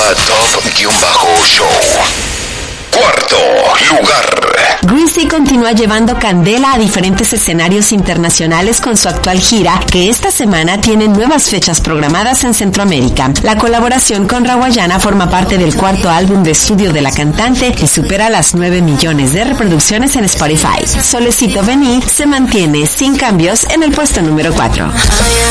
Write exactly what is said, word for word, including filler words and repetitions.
top-show. Cuarto lugar. Greasy continúa llevando candela a diferentes escenarios internacionales con su actual gira, que esta semana tiene nuevas fechas programadas en Centroamérica. La colaboración con Rawayana forma parte del cuarto álbum de estudio de la cantante, que supera las nueve millones de reproducciones en Spotify. Solecito Venir se mantiene sin cambios en el puesto número cuatro.